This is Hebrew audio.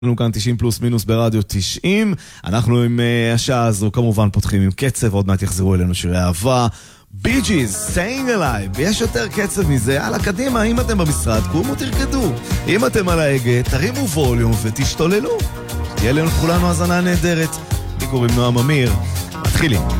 אנחנו כאן 90 פלוס מינוס ברדיו 90. אנחנו עם השעה הזו כמובן פותחים עם קצב, עוד מעט יחזרו אלינו שירי אהבה. Bee Gees, Staying Alive. יש יותר קצב מזה, יאללה קדימה, אם אתם במשרד קומו תרקדו, אם אתם על ההגה תרימו ווליום ותשתוללו. תהיה לנו כולנו הזנה נהדרת. לי קוראים נועם אמיר, מתחילים.